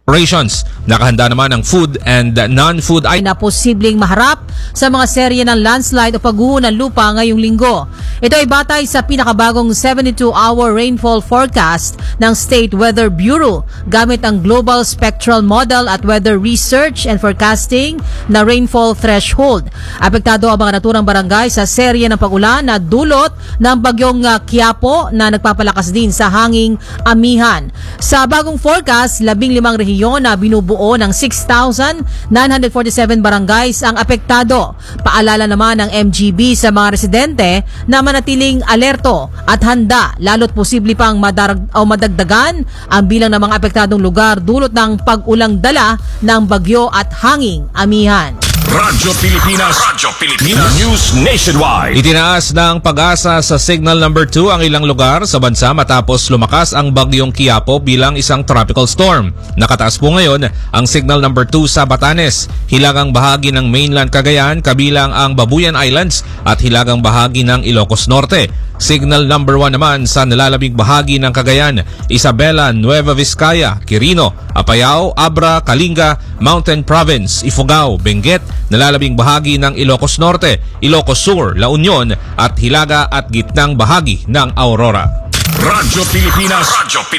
operations. Nakahanda naman ang food and non-food na posibleng maharap sa mga serye ng landslide o pagguho ng lupa ngayong linggo. Ito ay batay sa pinakabagong 72-hour rainfall forecast ng State Weather Bureau gamit ang Global Spectral Model at Weather Research and Forecasting na rainfall threshold. Apektado ang mga naturang barangay sa serye ng pag-ulan na dulot ng bagyong Quiapo na nagpapalakas din sa hanging amihan. Sa bagong forecast, 15 rehiyon na binubuo ng 6,947 barangays ang apektado. Paalala naman ng MGB sa mga residente na manatiling alerto at handa lalo't posible pang madagdagan ang bilang ng mga apektadong lugar dulot ng pag-ulang dala ng bagyo at hanging amihan. Radyo Pilipinas News Nationwide. Itinaas ng Pag-asa sa Signal number 2 ang ilang lugar sa bansa matapos lumakas ang bagyong Quiapo bilang isang tropical storm. Nakataas po ngayon ang Signal number 2 sa Batanes, hilagang bahagi ng mainland Cagayan kabilang ang Babuyan Islands at hilagang bahagi ng Ilocos Norte. Signal number 1 naman sa nalalabing bahagi ng Cagayan, Isabela, Nueva Vizcaya, Quirino, Apayao, Abra, Kalinga, Mountain Province, Ifugao, Benguet, nalalabing bahagi ng Ilocos Norte, Ilocos Sur, La Union at hilaga at gitnang bahagi ng Aurora. Radyo Pilipinas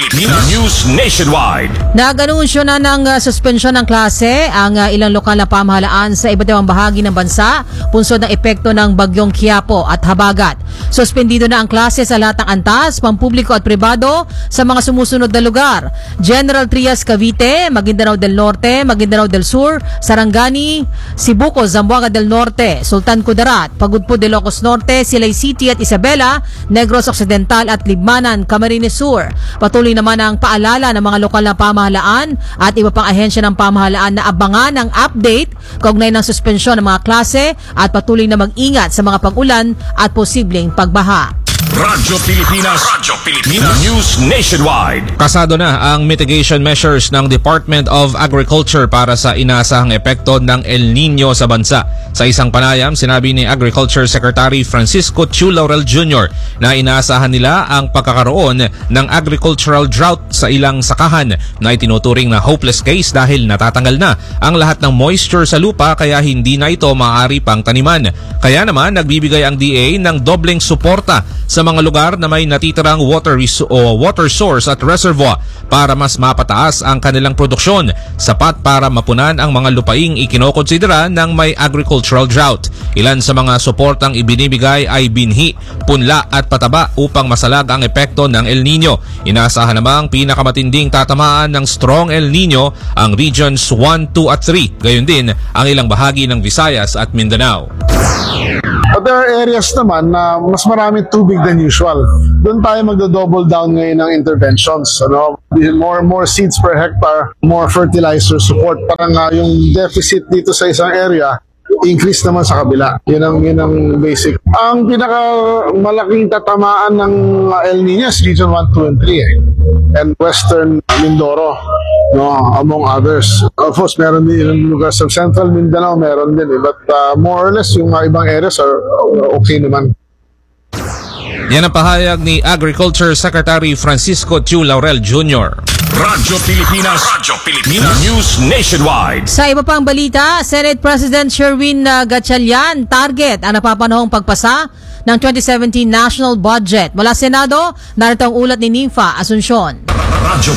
News Nationwide. Nag-anunsyo na ng suspensyon ng klase ang ilang lokal na pamahalaan sa iba't ibang bahagi ng bansa punsod ng epekto ng bagyong Quiapo at habagat. Suspendido na ang klase sa lahat ng antas, pampubliko at pribado sa mga sumusunod na lugar: General Trias Cavite, Maguindanao del Norte, Maguindanao del Sur, Sarangani, Sibuco, Zamboanga del Norte, Sultan Kudarat, Pagudpud, Ilocos Norte, Silay City at Isabela, Negros Occidental at Libmanan, Camarines Sur. Patuloy naman ang paalala ng mga lokal na pamahalaan at iba pang ahensya ng pamahalaan na abangan ang update kaugnay ng suspensyon ng mga klase at patuloy na mag-ingat sa mga pag-ulan at posibleng pagbaha. Radyo Pilipinas News Nationwide. Kasado na ang mitigation measures ng Department of Agriculture para sa inaasahang epekto ng El Nino sa bansa. Sa isang panayam, sinabi ni Agriculture Secretary Francisco Chu Laurel Jr. na inaasahan nila ang pagkakaroon ng agricultural drought sa ilang sakahan na itinuturing na hopeless case dahil natatanggal na ang lahat ng moisture sa lupa kaya hindi na ito maaari pang taniman. Kaya naman nagbibigay ang DA ng dobleng suporta sa mga lugar na may natitirang water source at reservoir para mas mapataas ang kanilang produksyon, sapat para mapunan ang mga lupaing ikinokonsidera ng may agricultural drought. Ilan sa mga suportang ibinibigay ay binhi, punla at pataba upang masalag ang epekto ng El Nino. Inaasahan namang pinakamatinding tatamaan ng strong El Nino ang regions 1, 2 at 3, gayon din ang ilang bahagi ng Visayas at Mindanao. Other areas naman na mas maraming tubig than usual. Doon tayo magdo-double down ngayon ng interventions. More seeds per hectare, more fertilizer support. Parang yung deficit dito sa isang area, increase naman sa kabila. Yun ang basic. Ang pinakamalaking tatamaan ng El Nino is region 1, 2, and 3 and Western Mindoro, among others. Of course, meron din yung lugar sa Central Mindanao, meron din. But more or less, yung ibang areas are okay naman. Yan ang pahayag ni Agriculture Secretary Francisco Chu Laurel Jr. Radyo Pilipinas News Nationwide. Sa iba pang balita, Senate President Sherwin Gatchalian target ang napapanahong pagpasa ng 2017 National Budget. Mula Senado, narito ang ulat ni Nympha Asuncion. Radyo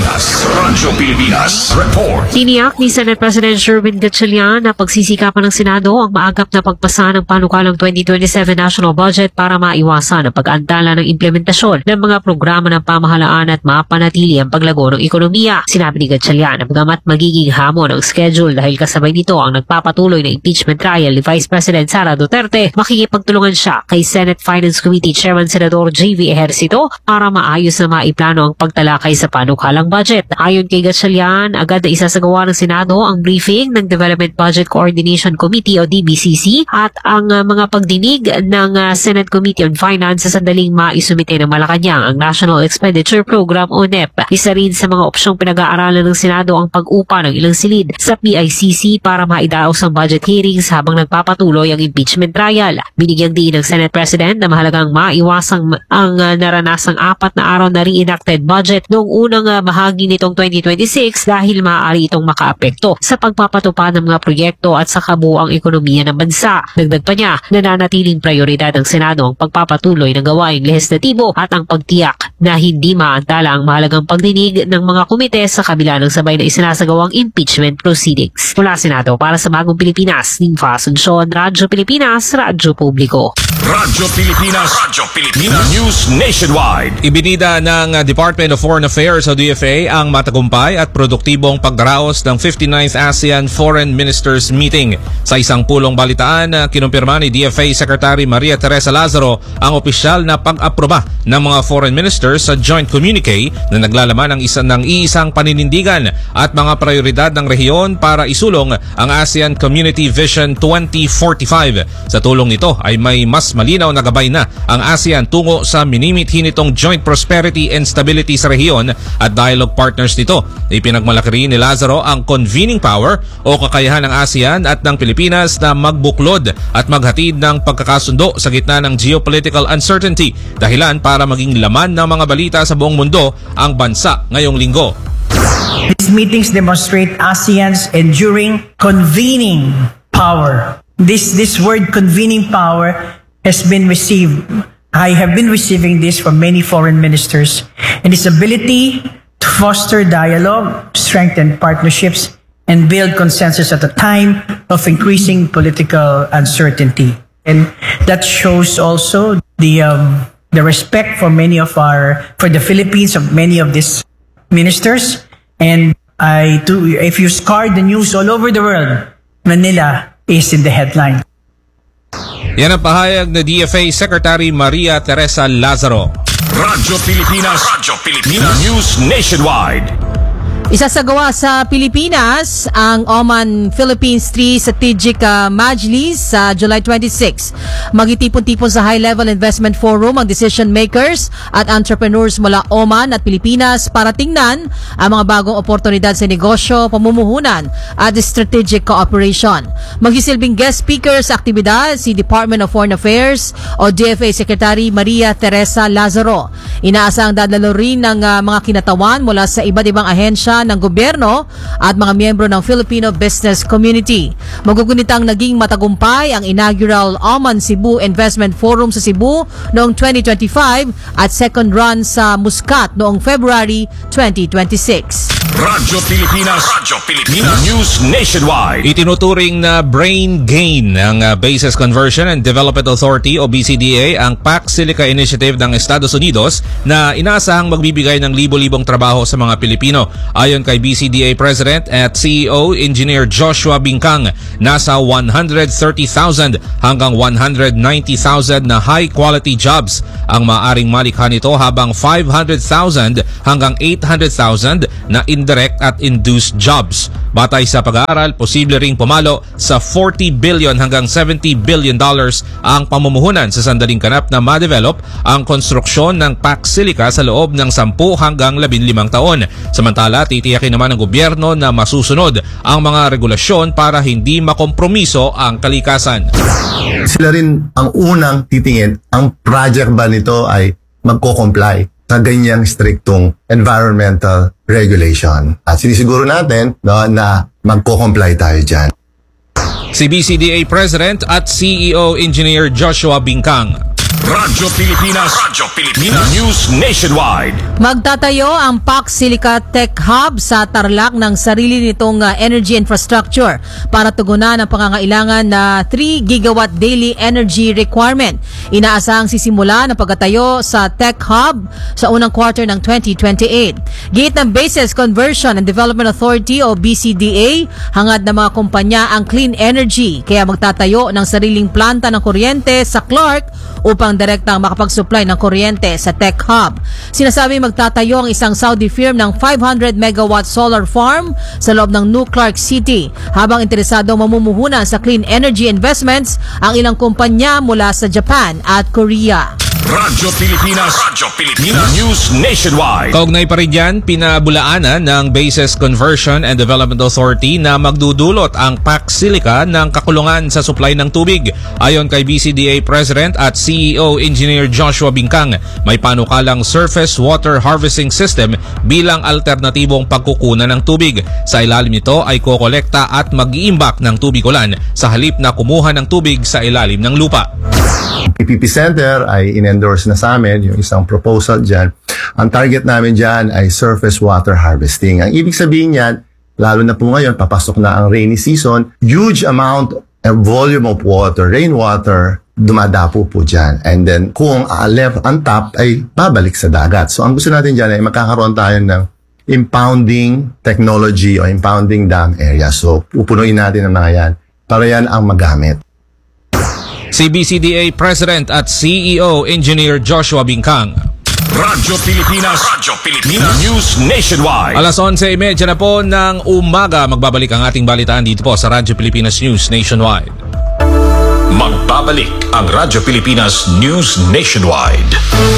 Pilipinas Report. Tiniyak ni Senate President Sherwin Gatchalian na pagsisikapan ng Senado ang maagap na pagpasa ng panukalang 2027 National Budget para maiwasan ang pag-antala ng implementasyon ng mga programa ng pamahalaan at mapanatili ang paglago ng ekonomiya. Sinabi ni Gatchalian na bagamat magiging hamon ang schedule dahil kasabay nito ang nagpapatuloy na impeachment trial ni Vice President Sara Duterte, makikipagtulungan siya kay Senate Finance Committee Chairman Senador J.V. Ejercito para maayos na maiplano ang pagtalakay sa panukalang budget. Ayon kay Gatchalian, agad na isasagawa ng Senado ang briefing ng Development Budget Coordination Committee o DBCC at ang mga pagdinig ng Senate Committee on Finance sa sandaling maisumite ng Malacanang ang National Expenditure Program o NEP. Isa rin sa mga opsyong pinag-aaralan ng Senado ang pag-upa ng ilang silid sa PICC para maidaos ang budget hearings habang nagpapatuloy ang impeachment trial. Binigyang diin ng Senate President na mahalagang maiwasang ang naranasang 4 na araw na re-enacted budget noong unang bahagi nitong 2026 dahil maaari itong makaapekto sa pagpapatupad ng mga proyekto at sa kabuuang ekonomiya ng bansa. Dagdag pa niya, nananatiling prioridad ng Senado ang pagpapatuloy ng gawaing lehislatibo at ang pagtiyak na hindi maantala ang mahalagang pagdinig ng mga komite sa kabila ng sabay na isinasagawang impeachment proceedings. Mula Senado para sa Bagong Pilipinas, Ninfa Asuncion, Radyo Pilipinas, Radyo Publiko. Radyo Pilipinas. Radyo Pilipinas. News Nationwide. Ibinida ng Department of Foreign Affairs o DFA ang matagumpay at produktibong pagdaraos ng 59th ASEAN Foreign Ministers Meeting. Sa isang pulong balitaan, kinumpirma ni DFA Secretary Maria Teresa Lazaro ang opisyal na pag-aproba ng mga foreign ministers sa joint communique na naglalaman ng iisang paninindigan at mga prioridad ng rehiyon para isulong ang ASEAN Community Vision 2045. Sa tulong nito ay may mas malinaw na gabay na ang ASEAN tungo sa minimithi nitong joint prosperity and stability sa rehiyon at dialogue partners nito. Ipinagmalaki rin ni Lazaro ang convening power o kakayahan ng ASEAN at ng Pilipinas na magbuklod at maghatid ng pagkakasundo sa gitna ng geopolitical uncertainty, dahilan para maging laman ng mga balita sa buong mundo ang bansa ngayong linggo. These meetings demonstrate ASEAN's enduring convening power. This word convening power has been received. I have been receiving this from many foreign ministers, and its ability to foster dialogue, strengthen partnerships, and build consensus at a time of increasing political uncertainty. And that shows also the respect for for the Philippines of many of these ministers. And if you scour the news all over the world, Manila is in the headline. Yan ang pahayag na DFA Secretary Maria Teresa Lazaro. Radyo Pilipinas. Radyo Pilipinas. News Nationwide. Isasagawa sa Pilipinas ang Oman Philippines 3 Strategic Majlis sa July 26. Magtitipon-tipon sa High-Level Investment Forum ang decision makers at entrepreneurs mula Oman at Pilipinas para tingnan ang mga bagong oportunidad sa negosyo, pamumuhunan at strategic cooperation. Magsisilbing guest speaker sa aktibidad si Department of Foreign Affairs o DFA Secretary Maria Teresa Lazaro. Inaasang dadalo rin ng mga kinatawan mula sa iba't ibang ahensya ng gobyerno at mga miyembro ng Filipino business community. Magugunitang naging matagumpay ang inaugural Oman Cebu Investment Forum sa Cebu noong 2025 at second run sa Muscat noong February 2026. Radyo Pilipinas. Radyo Pilipinas. News Nationwide. Itinuturing na brain gain ng Bases Conversion and Development Authority o BCDA ang PAC Silica Initiative ng Estados Unidos na inaasahang magbibigay ng libo-libong trabaho sa mga Pilipino. Ayon kay BCDA President at CEO Engineer Joshua Bingkang, nasa 130,000 hanggang 190,000 na high-quality jobs ang maaaring malikha nito, habang 500,000 hanggang 800,000 na indirect at induced jobs. Batay sa pag-aaral, posible ring pumalo sa $40 billion hanggang $70 billion ang pamumuhunan sa sandaling ganap na ma-develop ang konstruksyon ng PAC Silica sa loob ng 10 hanggang 15 taon. Samantala, titiyakin naman ng gobyerno na masusunod ang mga regulasyon para hindi makompromiso ang kalikasan. Sila rin ang unang titingin, ang project ba nito ay magko-comply sa ganyang striktong environmental regulation. At sinisiguro natin na magko-comply tayo dyan. Si BCDA President at CEO Engineer Joshua Bingkang. Radyo Pilipinas. Radyo Pilipinas. News Nationwide. Magtatayo ang PAC Silica Tech Hub sa Tarlac ng sarili nitong energy infrastructure para tugunan ang pangangailangan na 3 gigawatt daily energy requirement. Inaasahang sisimula ng pagtatayo sa Tech Hub sa unang quarter ng 2028. Gate ng Bases Conversion and Development Authority o BCDA, hangad ng mga kumpanya ang clean energy, kaya magtatayo ng sariling planta ng kuryente sa Clark upang direktang makapag-supply ng kuryente sa Tech Hub. Sinasabi magtatayo ang isang Saudi firm ng 500 megawatt solar farm sa loob ng New Clark City, habang interesado mamumuhunan sa clean energy investments ang ilang kumpanya mula sa Japan at Korea. Radyo Pilipinas News Nationwide. Kaugnay pa rin yan, pinabulaanan ng Bases Conversion and Development Authority na magdudulot ang PAC Silica ng kakulungan sa supply ng tubig. Ayon kay BCDA President at CEO Engineer Joshua Bingkang, may panukalang surface water harvesting system bilang alternatibong pagkukunan ng tubig. Sa ilalim nito ay kokolekta at mag-iimbak ng tubig ulan sa halip na kumuha ng tubig sa ilalim ng lupa. PPP Center ay in-endorse na sa amin yung isang proposal dyan. Ang target namin dyan ay surface water harvesting. Ang ibig sabihin yan, lalo na po ngayon, papasok na ang rainy season, huge amount and volume of water, rainwater, dumadapo po dyan. And then, kung left untap, ay babalik sa dagat. So, ang gusto natin dyan ay magkakaroon tayo ng impounding technology o impounding dam area. So, pupunuin natin ang mga yan para yan ang magamit. Si BCDA President at CEO Engineer Joshua Bingkang. Radyo Pilipinas News Nationwide. Alas 11:30 na po ng umaga, magbabalik ang ating balitaan dito po sa Radyo Pilipinas News Nationwide. Magbabalik ang Radyo Pilipinas News Nationwide.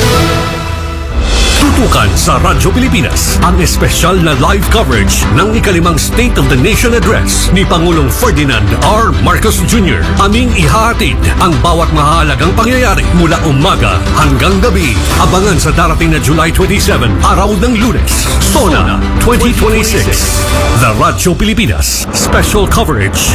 Tutukan sa Radyo Pilipinas ang espesyal na live coverage ng ikalimang State of the Nation Address ni Pangulong Ferdinand R. Marcos Jr. Aming ihahatid ang bawat mahalagang pangyayari mula umaga hanggang gabi. Abangan sa darating na July 27, araw ng Lunes, SONA 2026. The Radyo Pilipinas Special Coverage.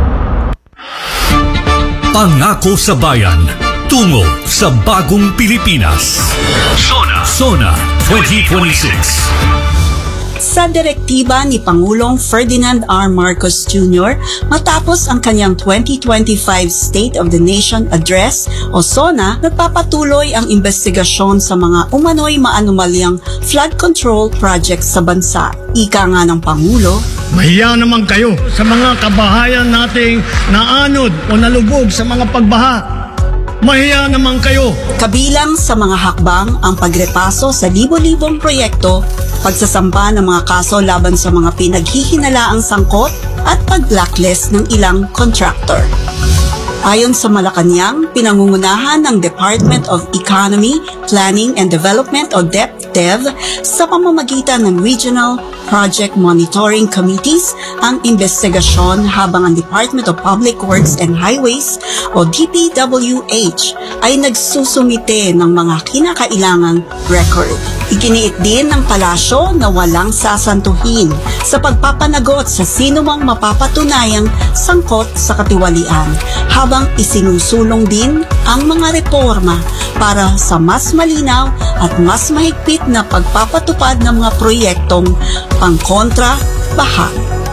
Pangako sa Bayan, tungo sa bagong Pilipinas. SONA 2026. Sa direktiba ni Pangulong Ferdinand R. Marcos Jr. matapos ang kanyang 2025 State of the Nation Address o SONA, nagpapatuloy ang investigasyon sa mga umano'y maanumalyang flood control projects sa bansa. Ika nga ng Pangulo, mahiya naman kayo sa mga kabahayan nating naanod o nalubog sa mga pagbaha. Mahiya naman kayo. Kabilang sa mga hakbang ang pagrepaso sa libo-libong proyekto, pagsasampa ng mga kaso laban sa mga pinaghihinalaang sangkot at pag-blacklist ng ilang contractor. Ayon sa Malacanang, pinangungunahan ng Department of Economy, Planning and Development o DepDev sa pamamagitan ng Regional Project Monitoring Committees ang investigasyon habang ang Department of Public Works and Highways o DPWH ay nagsusumite ng mga kinakailangang record. Iginiit din ng palasyo na walang sasantuhin sa pagpapanagot sa sinumang mapapatunayang sangkot sa katiwalian, habang isinusulong din ang mga reforma para sa mas malinaw at mas mahigpit na pagpapatupad ng mga proyektong pangkontra baha.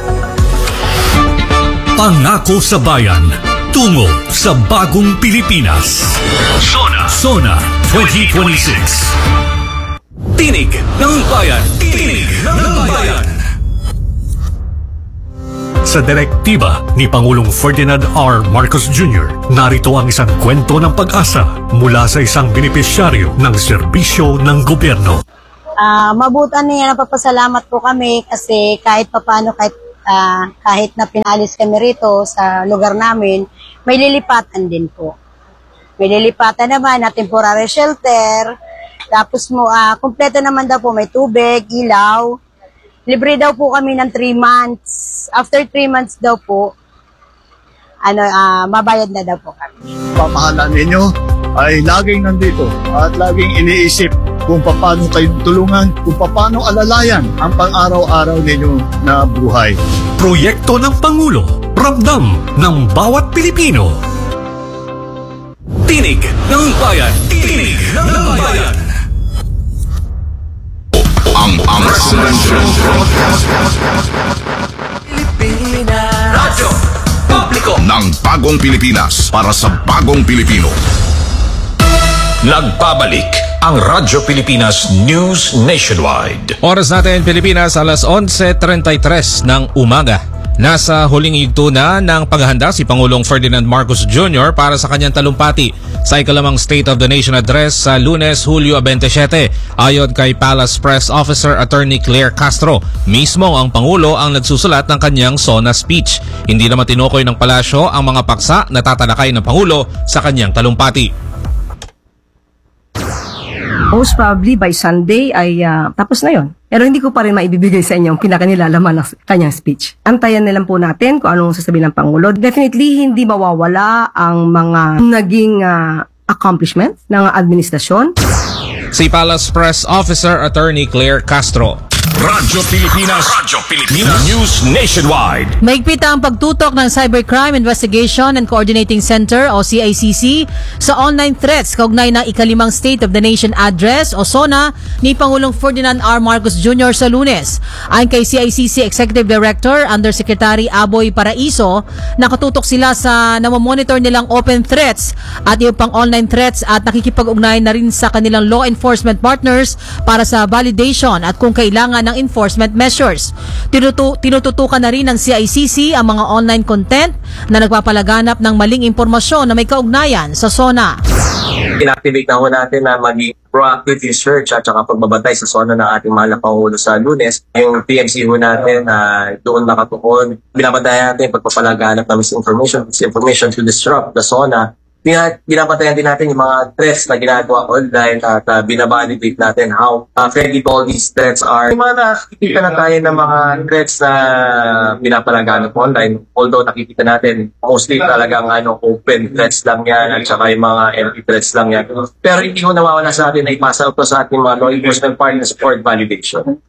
Pangako sa Bayan, tungo sa bagong Pilipinas. SONA 2026. Tinig ng Bayan. Tinig ng Bayan. Sa direktiba ni Pangulong Ferdinand R. Marcos Jr., narito ang isang kwento ng pag-asa mula sa isang benepisyaryo ng serbisyo ng gobyerno. Mabutan niya, napapasalamat po kami kasi kahit papano, kahit na pinalis kami rito sa lugar namin, may lilipatan din po. May lilipatan naman na temporary shelter, tapos kumpleto naman daw po, may tubig, ilaw. Libre daw po kami ng 3 months. After 3 months daw po, mabayad na daw po kami. Pamahalaan ninyo ay laging nandito at laging iniisip kung paano kayo tulungan, kung paano alalayan ang pang-araw-araw ninyo na buhay. Proyekto ng Pangulo, ramdam ng bawat Pilipino. Tinig ng Bayan. Tinig ng Bayan. Ang Radyo Publiko ng Bagong Pilipinas para sa Bagong Pilipino. Nagbabalik ang Radyo Pilipinas News Nationwide. Oras natin Pilipinas, alas 11:33 ng umaga. Nasa huling yugto na ng paghahanda si Pangulong Ferdinand Marcos Jr. para sa kanyang talumpati sa ikalimang State of the Nation Address sa Lunes, Hulyo 27. Ayon kay Palace Press Officer Attorney Claire Castro, mismo ang Pangulo ang nagsusulat ng kanyang SONA speech. Hindi naman tinukoy ng palasyo ang mga paksa na tatalakay ng Pangulo sa kanyang talumpati. Most probably by Sunday ay tapos na yon. Pero hindi ko pa rin maibibigay sa inyo ang pinakanilalaman ng kanyang speech. Antayan na lang po natin kung anong sasabihin ng Pangulo. Definitely hindi mawawala ang mga naging accomplishment ng administrasyon. Si Palace Press Officer Attorney Claire Castro. Radyo Pilipinas. News Nationwide. Mahigpit ang pagtutok ng Cybercrime Investigation and Coordinating Center o CICC sa online threats kaugnay ng ikalimang State of the Nation Address o SONA ni Pangulong Ferdinand R. Marcos Jr. sa Lunes. Ayon kay CICC Executive Director Undersecretary Aboy Paraiso, nakatutok sila sa namomonitor nilang open threats at yung pang online threats at nakikipag-ugnay na rin sa kanilang law enforcement partners para sa validation at kung kailangan ng enforcement measures. Tinututukan na rin ng CICC ang mga online content na nagpapalaganap ng maling impormasyon na may kaugnayan sa SONA. Inactivate na ho natin na maging proactive research at saka pagbabantay sa SONA ng ating mahal na Pangulo sa Lunes. Yung PMC ho natin doon nakatuon. Binabantayan natin pagpapalaganap ng misinformation to disrupt the SONA. Binabantayan din natin yung mga threats na ginagawa online at binabalidate natin how credible these threats are. Yung mga nakikita na tayo ng mga threats na binapalaganap online, although nakikita natin mostly talagang open threats lang yan at saka yung mga empty threats lang yan. Pero hindi ko nawawala sa atin na ipasa ito sa ating mga law enforcement partners for validation.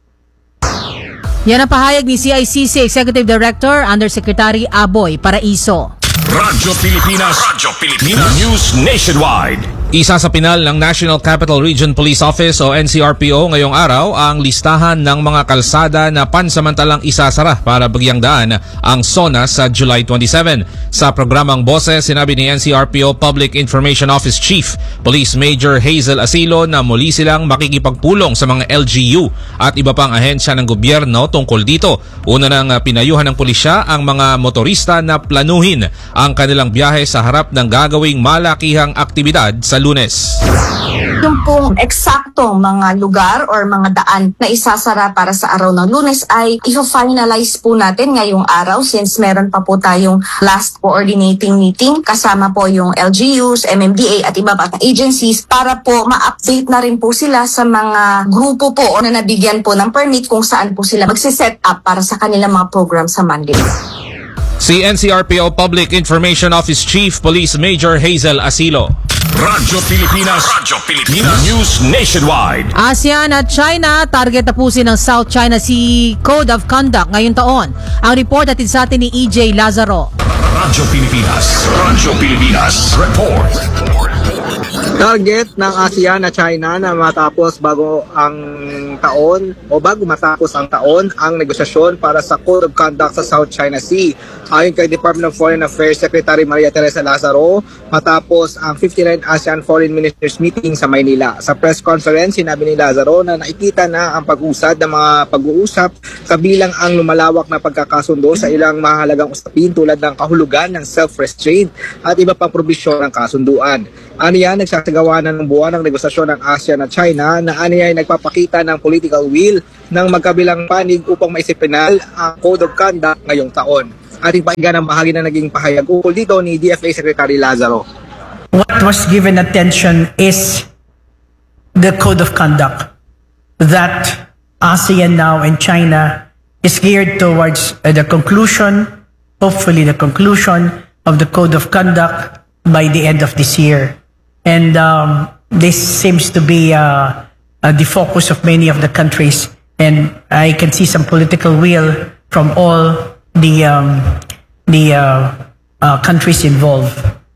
Yan ang pahayag ni CICC Executive Director Undersecretary Aboy Paraiso. Radyo Pilipinas. News Nationwide. Isa sa pinal ng National Capital Region Police Office o NCRPO ngayong araw ang listahan ng mga kalsada na pansamantalang isasara para bagyang daan ang SONA sa July 27. Sa programang Boses, sinabi ni NCRPO Public Information Office Chief Police Major Hazel Asilo na muli silang makikipagpulong sa mga LGU at iba pang ahensya ng gobyerno tungkol dito. Una nang pinayuhan ng pulisya ang mga motorista na planuhin ang kanilang biyahe sa harap ng gagawing malakihang aktibidad sa Lunes. Yung pong eksaktong mga lugar or mga daan na isasara para sa araw ng Lunes ay i-finalize po natin ngayong araw since meron pa po tayong last coordinating meeting kasama po yung LGUs, MMDA at iba pa agencies para po ma-update na rin po sila sa mga grupo po na nabigyan po ng permit kung saan po sila magsiset up para sa kanilang mga program sa Monday. Si NCRPO Public Information Office Chief Police Major Hazel Asilo. Radyo Pilipinas. News Nationwide. ASEAN at China target tapusin ng South China Sea Code of Conduct ngayong taon. Ang report atid sa atin ni EJ Lazaro. Radyo Pilipinas. Report. Target ng ASEAN at China na matapos bago matapos ang taon ang negosasyon para sa Code of Conduct sa South China Sea. Ayon kay Department of Foreign Affairs Secretary Maria Teresa Lazaro, matapos ang 59 ASEAN Foreign Ministers meeting sa Maynila. Sa press conference, sinabi ni Lazaro na nakikita na ang pag-usad ng mga pag-uusap kabilang ang lumalawak na pagkakasundo sa ilang mahalagang usapin tulad ng kahulugan ng self-restraint at iba pang probisyon ng kasunduan. Aniya, nagsasagawa na ng buwan ng negosasyon ng ASEAN at China na aniya ay nagpapakita ng political will ng magkabilang panig upang maisipinal ang Code of Conduct ngayong taon. Ating pakinggan ang bahagi na naging pahayag ukol dito ni DFA Secretary Lazaro. What was given attention is the Code of Conduct that ASEAN now and China is geared towards the conclusion, hopefully the conclusion of the Code of Conduct by the end of this year. And this seems to be the focus of many of the countries. And I can see some political will from all the countries involved.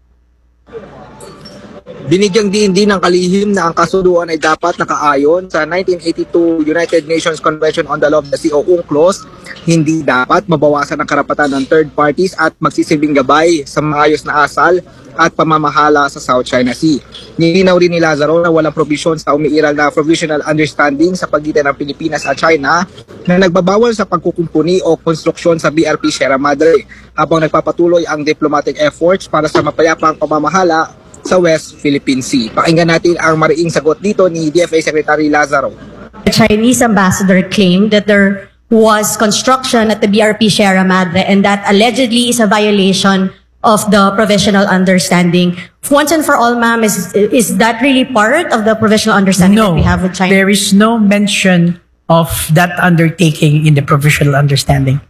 Binigyang diin din ng kalihim na ang kasunduan ay dapat nakaayon sa 1982 United Nations Convention on the Law of the Sea o UNCLOS. Hindi dapat mabawasan ang karapatan ng third parties at magsisilbing gabay sa maayos na asal at pamamahala sa South China Sea. Nilinaw rin ni Lazaro na walang provision sa umiiral na provisional understanding sa pagitan ng Pilipinas at China na nagbabawal sa pagkukumpuni o konstruksyon sa BRP Sierra Madre habang nagpapatuloy ang diplomatic efforts para sa mapayapang pamamahala sa West Philippine Sea. Pakinggan natin ang mariing sagot dito ni DFA Secretary Lazaro. The Chinese ambassador claimed that there was construction at the BRP Sierra Madre and that allegedly is a violation of the provisional understanding. Once and for all, ma'am, is that really part of the provisional understanding that we have with China? There is no mention of that undertaking in the provisional understanding.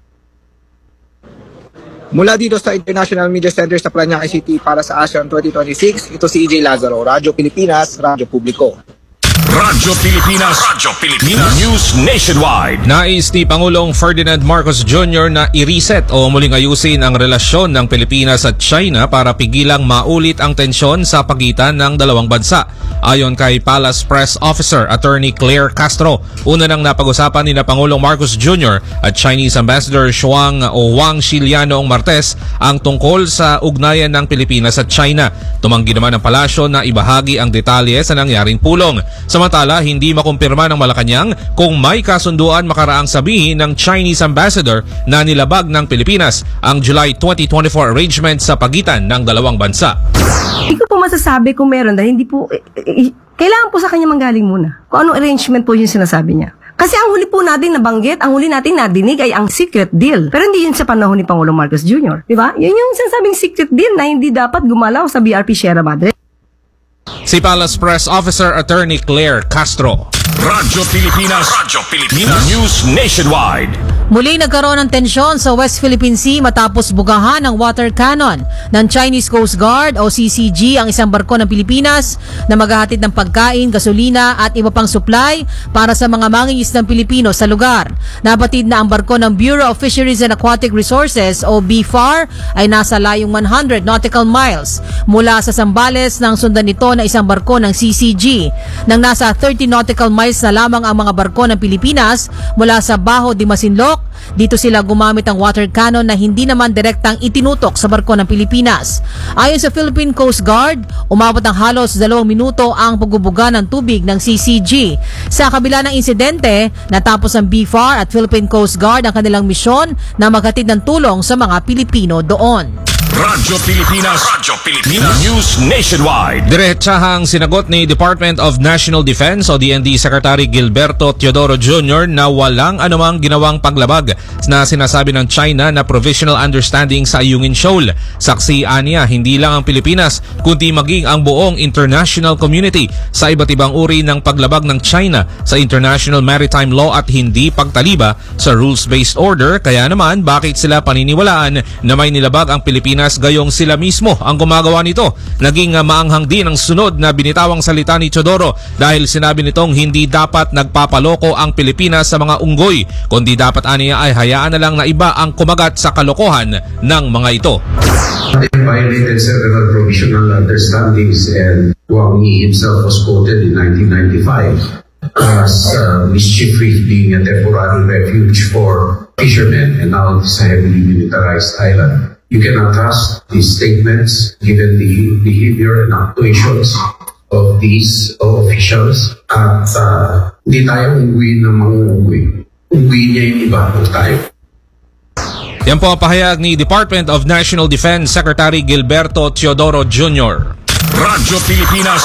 Mula dito sa International Media Center sa Parañaque City para sa ASEAN 2026, ito si EJ Lazaro, Radyo Pilipinas, Radyo Publiko. Radyo Pilipinas, News Nationwide. Nais ni Pangulong Ferdinand Marcos Jr. na i-reset o muling ayusin ang relasyon ng Pilipinas at China para pigilang maulit ang tensyon sa pagitan ng dalawang bansa. Ayon kay Palace Press Officer Attorney Claire Castro, una nang napag-usapan ni Pangulong Marcos Jr. at Chinese Ambassador Wang Xilian noong Martes ang tungkol sa ugnayan ng Pilipinas at China. Tumanggi naman ang palasyo na ibahagi ang detalye sa nangyaring pulong. Samantala, hindi makumpirma ng Malacanang kung may kasunduan makaraang sabihin ng Chinese Ambassador na nilabag ng Pilipinas ang July 2024 arrangement sa pagitan ng dalawang bansa. Hindi ko po masasabi kung meron dahil hindi po, kailangan po sa kanya manggaling muna kung anong arrangement po yung sinasabi niya. Kasi ang huli po natin nabanggit, ang huli natin nadinig ay ang secret deal. Pero hindi yun sa panahon ni Pangulong Marcos Jr. Diba? Yun yung sinasabing secret deal na hindi dapat gumalaw sa BRP Sierra Madre. Si Palace Press Officer Attorney Claire Castro. Radyo Pilipinas, News Nationwide. Muli nagkaroon ng tensyon sa West Philippine Sea matapos bugahan ng water cannon ng Chinese Coast Guard o CCG ang isang barko ng Pilipinas na maghahatid ng pagkain, gasolina at iba pang supply para sa mga mangingisdang Pilipino sa lugar. Nabatid na ang barko ng Bureau of Fisheries and Aquatic Resources o BFAR ay nasa layong 100 nautical miles mula sa Zambales nang sundan nito na isang barko ng CCG. Nang nasa 30 nautical miles na lamang ang mga barko ng Pilipinas mula sa Bajo de Masinloc, dito sila gumamit ng water cannon na hindi naman direktang itinutok sa barko ng Pilipinas. Ayon sa Philippine Coast Guard, umabot ng halos 2 minuto ang pagbubuga ng tubig ng CCG. Sa kabila ng insidente, natapos ang BFAR at Philippine Coast Guard ang kanilang misyon na maghatid ng tulong sa mga Pilipino doon. Radyo Pilipinas, News Nationwide. Diretsahang sinagot ni Department of National Defense o DND Secretary Gilberto Teodoro Jr. na walang anumang ginawang paglabag na sinasabi ng China na provisional understanding sa Ayungin Shoal. Saksi aniya, hindi lang ang Pilipinas kundi maging ang buong international community sa iba't ibang uri ng paglabag ng China sa international maritime law at hindi pagtaliba sa rules-based order. Kaya naman, bakit sila paniniwalaan na may nilabag ang Pilipinas gayong sila mismo ang gumagawa nito? Naging maanghang din ang sunod na binitawang salita ni Teodoro dahil sinabi nitong hindi dapat nagpapaloko ang Pilipinas sa mga unggoy, kundi dapat aniya ay hayaan na lang na iba ang kumagat sa kalokohan ng mga ito. They violated several provisional understandings, and Wang Yi himself was quoted in 1995 as mischief reef being a temporary refuge for fishermen, and now it's a heavily militarized island. You cannot trust these statements given the behavior and actuations of these officials. At hindi tayo ungwi ng mga ungwi. Ungwi niya yung iba po tayo. Yan po ang pahayag ni Department of National Defense Secretary Gilberto Teodoro Jr. Radyo Pilipinas,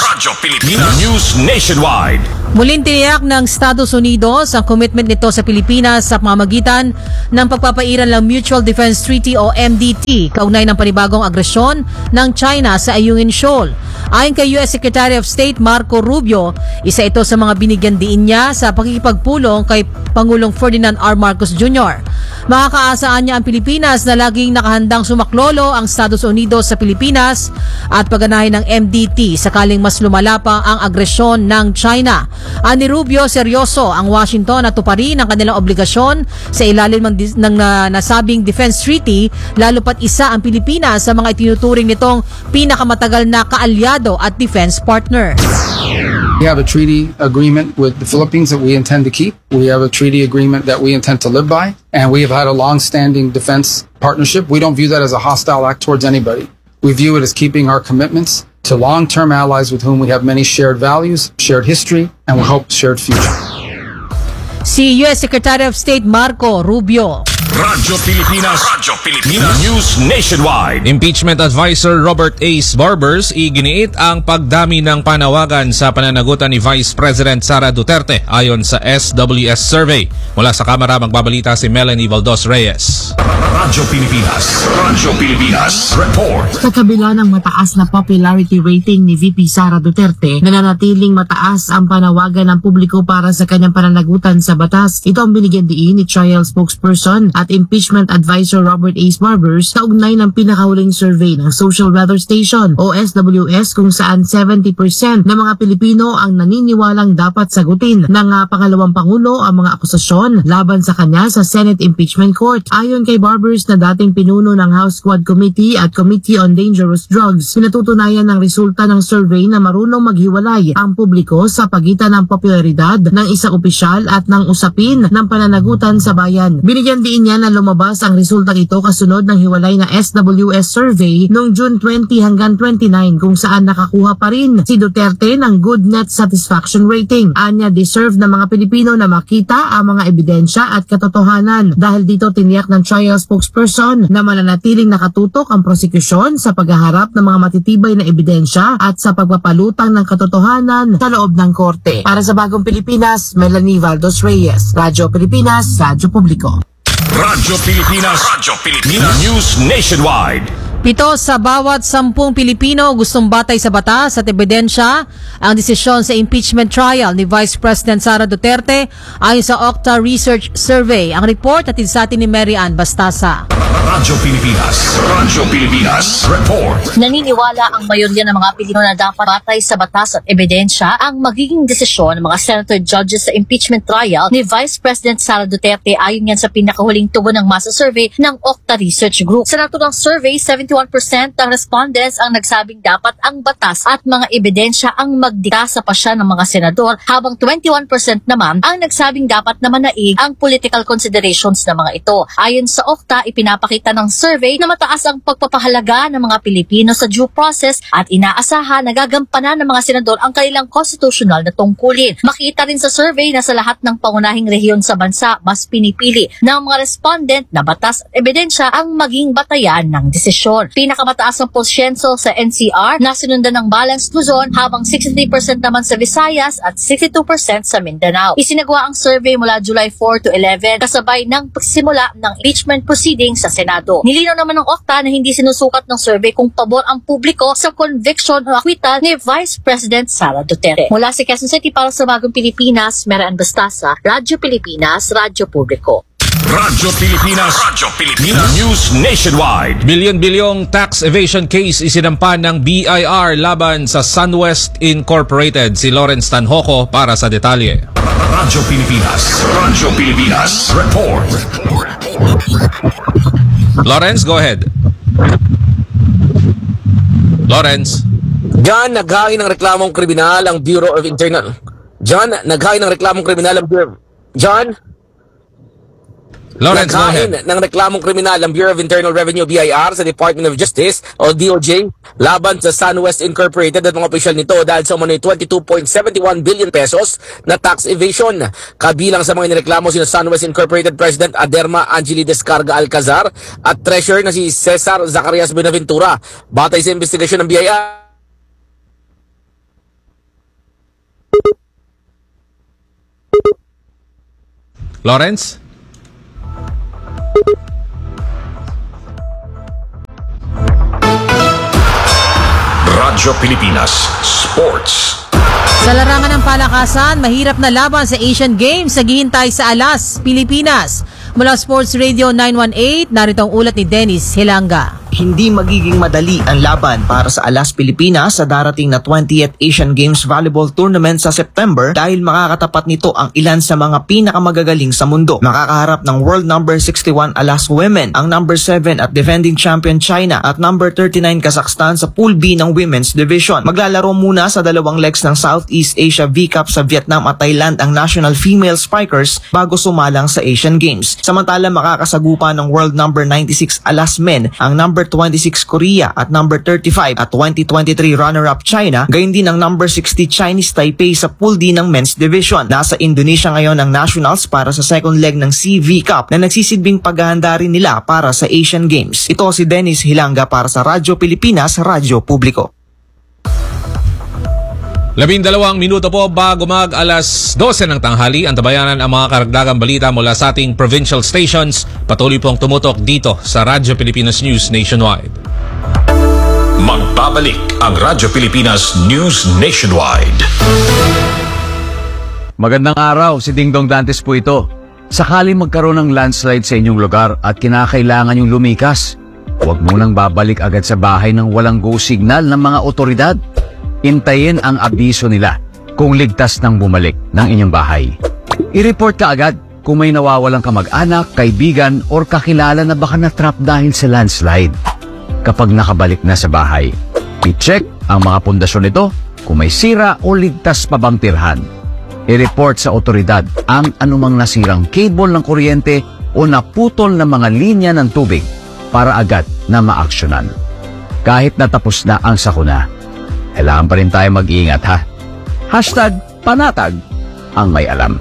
News Nationwide. Muling tiniyak ng Estados Unidos ang commitment nito sa Pilipinas sa pamamagitan ng pagpapairal ng Mutual Defense Treaty o MDT kaugnay ng panibagong agresyon ng China sa Ayungin Shoal. Ayon kay U.S. Secretary of State Marco Rubio, isa ito sa mga binigyan diin niya sa pakikipagpulong kay Pangulong Ferdinand R. Marcos Jr. Makakaasaan niya ang Pilipinas na laging nakahandang sumaklolo ang Estados Unidos sa Pilipinas at pagganahin ng MDT sakaling mas lumala pa ang agresyon ng China. Ani Rubio, seryoso ang Washington at tuparin ang kanilang obligasyon sa ilalim ng nasabing Defense Treaty, lalo pat isa ang Pilipinas sa mga itinuturing nitong pinakamatagal na kaalyado at defense partner. We have a treaty agreement with the Philippines that we intend to keep. We have a treaty agreement that we intend to live by. And we have had a long-standing defense partnership. We don't view that as a hostile act towards anybody. We view it as keeping our commitments to long-term allies with whom we have many shared values, shared history, and we hope shared future. Si U.S. Secretary of State Marco Rubio. Radyo Pilipinas. News Nationwide. Impeachment Advisor Robert Ace Barbers iginiit ang pagdami ng panawagan sa pananagutan ni Vice President Sara Duterte ayon sa SWS survey. Mula sa Kamara, magbabalita si Melanie Valdos Reyes. Radyo Pilipinas. Report. Sa kabila ng mataas na popularity rating ni VP Sara Duterte, nananatiling mataas ang panawagan ng publiko para sa kanyang pananagutan sa batas. Ito ang binigyan diin ni trial spokesperson at impeachment advisor Robert Ace Barbers sa ugnay ng pinakahuling survey ng Social Weather Station o SWS kung saan 70% ng mga Pilipino ang naniniwalang dapat sagutin ng pangalawang Pangulo ang mga akusasyon laban sa kanya sa Senate Impeachment Court. Ayon kay Barbers na dating pinuno ng House Quad Committee at Committee on Dangerous Drugs, pinatutunayan ng resulta ng survey na marunong maghiwalay ang publiko sa pagitan ng popularidad ng isang opisyal at ng usapin ng pananagutan sa bayan. Binigyan din niya na lumabas ang resultang ito kasunod ng hiwalay na SWS survey noong June 20 hanggang 29 kung saan nakakuha pa rin si Duterte ng good net satisfaction rating. Anya, deserve ng mga Pilipino na makita ang mga ebidensya at katotohanan. Dahil dito tiniyak ng trial spokesperson na mananatiling nakatutok ang prosekusyon sa paghaharap ng mga matitibay na ebidensya at sa pagpapalutang ng katotohanan sa loob ng korte. Para sa Bagong Pilipinas, Melanie Valdos Reyes, Radyo Pilipinas, Radyo Publiko. Radyo Pilipinas. News Nationwide. 7 sa bawat 10 Pilipino gustong batay sa batas at ebidensya ang desisyon sa impeachment trial ni Vice President Sara Duterte ayon sa Okta Research Survey. Ang report natin sa atin ni Mary Ann Bastasa. Radyo Pilipinas. Report. Naniniwala ang mayorya ng mga Pilipino na dapat batay sa batas at ebidensya ang magiging desisyon ng mga senator judges sa impeachment trial ni Vice President Sara Duterte ayon yan sa pinakahuling tugon ng masa survey ng Okta Research Group. Sa naturang survey, 71% ng respondents ang nagsabing dapat ang batas at mga ebidensya ang magdikta sa pasya ng mga senador, habang 21% naman ang nagsabing dapat na manaig ang political considerations ng mga ito. Ayon sa Okta, ipinapakita ng survey na mataas ang pagpapahalaga ng mga Pilipino sa due process at inaasahan na gagampanan ng mga senador ang kanilang constitutional na tungkulin. Makita rin sa survey na sa lahat ng pangunahing rehiyon sa bansa, mas pinipili ng mga respondent na batas at ebidensya ang maging batayan ng desisyon. Pinakamataas ang porsyenso sa NCR na sinundan ng Balanced Luzon, habang 63% naman sa Visayas at 62% sa Mindanao. Isinagawa ang survey mula July 4 to 11 kasabay ng pagsisimula ng impeachment proceedings sa Senado. Nilinaw naman ng Okta na hindi sinusukat ng survey kung pabor ang publiko sa conviction o acquittal ni Vice President Sara Duterte. Mula sa Quezon City para sa Bagong Pilipinas, Mary Ann Bastasa, Radyo Pilipinas, Radyo Publiko. Radyo Pilipinas. News Nationwide. Bilyon-bilyong tax evasion case isinampa ng BIR laban sa SunWest Incorporated. Si Lawrence Tanhoco para sa detalye. Radyo Pilipinas. Report. Lawrence, go ahead. Lawrence. Diyan naghain ng reklamong kriminal ang Bureau of Internal. Lawrence, go ahead. Ng reklamong kriminal ang Bureau of Internal Revenue BIR sa Department of Justice o DOJ laban sa SunWest Incorporated at mga opisyal nito dahil sa umano'y 22.71 billion pesos na tax evasion. Kabilang sa mga nireklamo sina SunWest Incorporated President Aderma Angeli Descarga Alcazar at Treasurer na si Cesar Zacarias Benaventura. Batay sa investigasyon ng BIR, Lawrence? Radyo Pilipinas Sports. Sa larangan ng palakasan, mahirap na laban sa Asian Games naghihintay sa Alas, Pilipinas. Mula Sports Radio 918, narito ang ulat ni Dennis Hilanga. Hindi magiging madali ang laban para sa Alas, Pilipinas sa darating na 20th Asian Games Volleyball Tournament sa September dahil makakatapat nito ang ilan sa mga pinakamagagaling sa mundo. Makakaharap ng world number 61 Alas Women, ang number 7 at defending champion China at number 39 Kazakhstan sa Pool B ng Women's Division. Maglalaro muna sa dalawang legs ng Southeast Asia V-Cup sa Vietnam at Thailand ang national female spikers bago sumalang sa Asian Games. Samantala makakasagupa ng world number 96 Alas Men, ang number number 26 Korea at number 35 at 2023 runner-up China, gayon din ang number 60 Chinese Taipei sa Pool D ng men's division. Nasa Indonesia ngayon ang nationals para sa second leg ng CV Cup na nagsisilbing paghahanda rin nila para sa Asian Games. Ito si Dennis Hilanga para sa Radyo Pilipinas, Radyo Publiko. 12 minuto po bago mag alas 12 ng tanghali, antabayanan ang mga karagdagang balita mula sa ating provincial stations. Patuloy pong tumutok dito sa Radyo Pilipinas News Nationwide. Magbabalik ang Radyo Pilipinas News Nationwide. Magandang araw, si Dingdong Dantes po ito. Sakali magkaroon ng landslide sa inyong lugar at kinakailangan yung lumikas, huwag munang babalik agad sa bahay ng walang go signal ng mga otoridad. Hintayin ang abiso nila kung ligtas nang bumalik ng inyong bahay. I-report ka agad kung may nawawalang kamag-anak, kaibigan, or kakilala na baka na-trap dahil sa landslide. Kapag nakabalik na sa bahay, i-check ang mga pundasyon nito kung may sira o ligtas pa bang tirhan. I-report sa otoridad ang anumang nasirang cable ng kuryente o naputol na mga linya ng tubig para agad na maaksyonan. Kahit natapos na ang sakuna, kailangan pa rin tayo mag-iingat ha. #panatag ang may alam.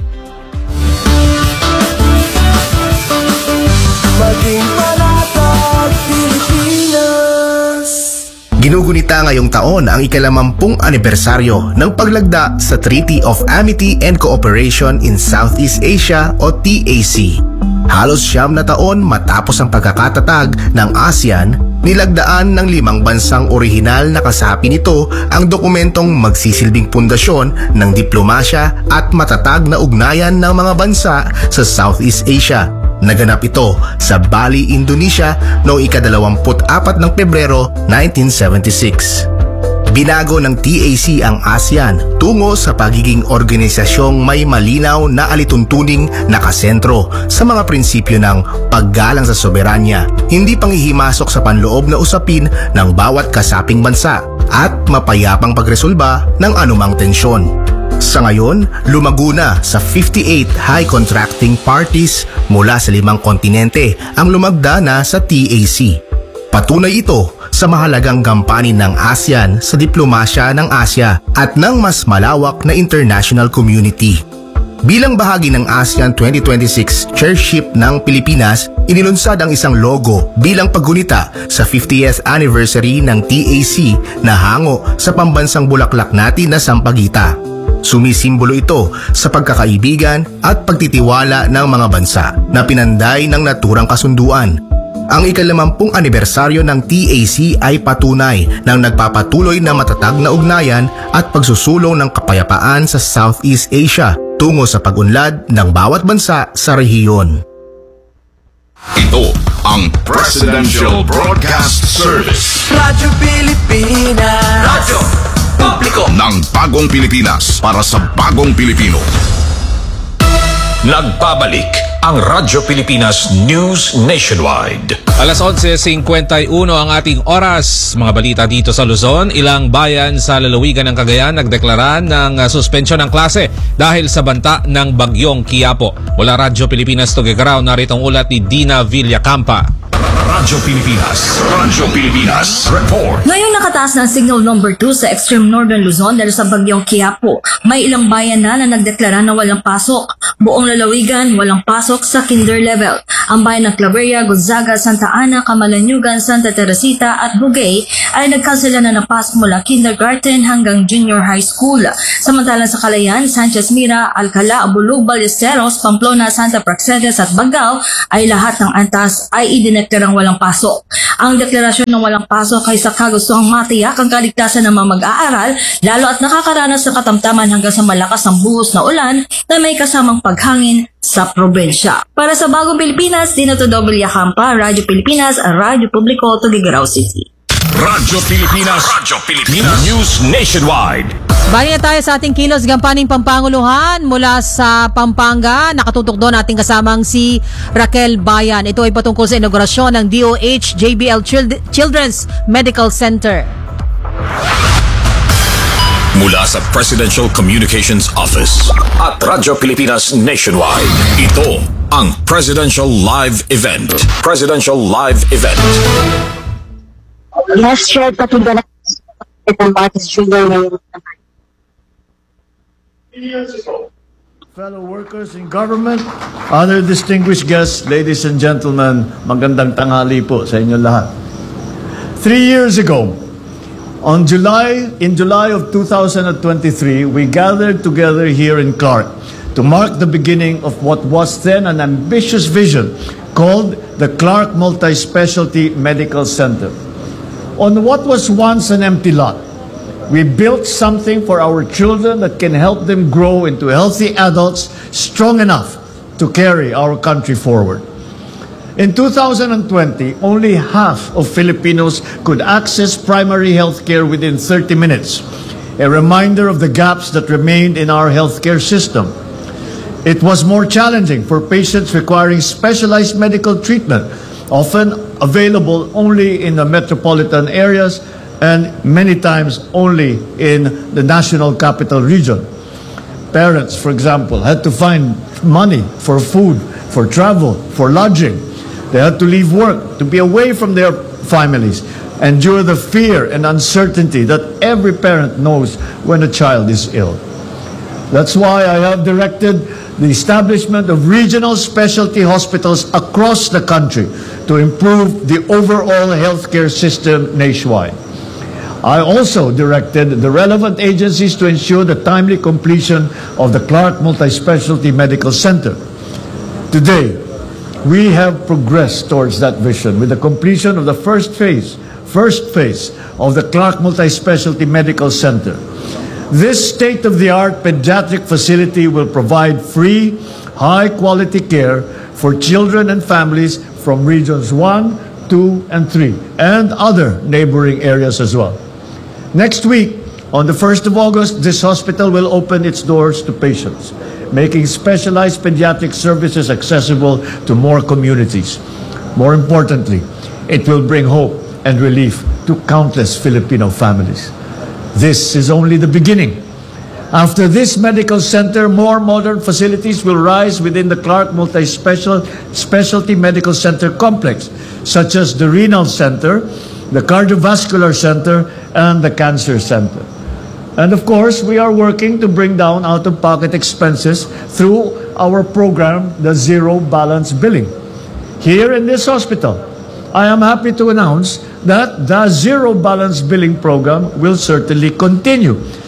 Maging panatag Pilipinas. Ginugunita ngayong taon ang ika-50 anibersaryo ng paglagda sa Treaty of Amity and Cooperation in Southeast Asia o TAC. Halos 9 na taon matapos ang pagkakatatag ng ASEAN, nilagdaan ng 5 bansang orihinal na kasapi nito ang dokumentong magsisilbing pundasyon ng diplomasya at matatag na ugnayan ng mga bansa sa Southeast Asia. Naganap ito sa Bali, Indonesia noong ika-24 ng Pebrero 1976. Binago ng TAC ang ASEAN tungo sa pagiging organisasyong may malinaw na alituntuning nakasentro sa mga prinsipyo ng paggalang sa soberanya, hindi panghihimasok sa panloob na usapin ng bawat kasaping bansa, at mapayapang pagresolba ng anumang tensyon. Sa ngayon, lumago na sa 58 high contracting parties mula sa 5 kontinente ang lumagda na sa TAC. Patunay ito sa mahalagang gampanin ng ASEAN sa diplomasya ng Asya at ng mas malawak na international community. Bilang bahagi ng ASEAN 2026 chairship ng Pilipinas, inilunsad ang isang logo bilang paggunita sa 50th anniversary ng TAC na hango sa pambansang bulaklak natin na Sampaguita. Sumisimbolo ito sa pagkakaibigan at pagtitiwala ng mga bansa na pinanday ng naturang kasunduan. Ang ika-50 anibersaryo ng TAC ay patunay ng nagpapatuloy na matatag na ugnayan at pagsusulong ng kapayapaan sa Southeast Asia tungo sa pag-unlad ng bawat bansa sa rehiyon. Ito ang Presidential Broadcast Service. Radyo Pilipinas. Radyo Publiko ng Bagong Pilipinas para sa Bagong Pilipino. Nagbabalik ang Radyo Pilipinas News Nationwide. Alas 11:51 ang ating oras. Mga balita dito sa Luzon. Ilang bayan sa lalawigan ng Cagayan nagdeklara ng suspensyon ng klase dahil sa banta ng bagyong Quiapo. Mula Radyo Pilipinas Tuguegarao, narito ang ulat ni Dina Villacampa. Radyo Pilipinas Report. Ngayong nakataas na ang signal number 2 sa extreme northern Luzon dahil sa bagyong Quiapo, may ilang bayan na nagdeklara na walang pasok. Buong lalawigan, walang pasok sa kinder level. Ang bayan ng Claveria, Gonzaga, Santa Ana, Camalaniugan, Santa Teresita at Bugay ay nagkansela na ng pasok mula kindergarten hanggang junior high school. Samantalang sa Calayan, Sanchez Mira, Alcala, Abulug, Ballesteros, Pamplona, Santa Praxedes at Bagao ay lahat ng antas ay idineklarang walang pasok. Ang deklarasyon ng walang pasok ay sa kagustuhang matiyak ang kaligtasan ng mga mag-aaral, lalo at nakakaranas ng katamtaman hanggang sa malakas ng buhos na ulan na may kasamang paghangin sa probinsya. Para sa Bagong Pilipinas, Dinato Villacampa, Radyo Pilipinas, Radyo Publiko, Tuguegarao City. Radyo Pilipinas News Nationwide. Balik na tayo sa ating kilos gampaning Pampanguluhan mula sa Pampanga. Nakatutok doon ating kasamang si Raquel Bayan. Ito ay patungkol sa inaugurasyon ng DOH JBL Children's Medical Center. Mula sa Presidential Communications Office at Radyo Pilipinas Nationwide, ito ang Presidential Live Event. He has shared katigalan ng Marcos Jr. ngayong Fellow workers in government, other distinguished guests, ladies and gentlemen, magandang tanghali po sa inyo lahat. 3 years ago, in July of 2023, we gathered together here in Clark to mark the beginning of what was then an ambitious vision called the Clark Multi-Specialty Medical Center. On what was once an empty lot, we built something for our children that can help them grow into healthy adults strong enough to carry our country forward. In 2020, only half of Filipinos could access primary health care within 30 minutes, a reminder of the gaps that remained in our healthcare system. It was more challenging for patients requiring specialized medical treatment, often available only in the metropolitan areas and many times only in the national capital region. Parents, for example, had to find money for food, for travel, for lodging. They had to leave work to be away from their families, endure the fear and uncertainty that every parent knows when a child is ill. That's why I have directed the establishment of regional specialty hospitals across the country to improve the overall healthcare system nationwide. I also directed the relevant agencies to ensure the timely completion of the Clark Multi-Specialty Medical Center. Today, we have progressed towards that vision with the completion of the first phase of the Clark Multi-Specialty Medical Center. This state-of-the-art pediatric facility will provide free, high-quality care for children and families from regions 1, 2, and 3, and other neighboring areas as well. Next week, on the 1st of August, this hospital will open its doors to patients, making specialized pediatric services accessible to more communities. More importantly, it will bring hope and relief to countless Filipino families. This is only the beginning. After this medical center, more modern facilities will rise within the Clark Multi-Specialty Medical Center complex, such as the Renal Center, the Cardiovascular Center, and the Cancer Center. And of course, we are working to bring down out-of-pocket expenses through our program, the Zero Balance Billing. Here in this hospital, I am happy to announce that the Zero Balance Billing program will certainly continue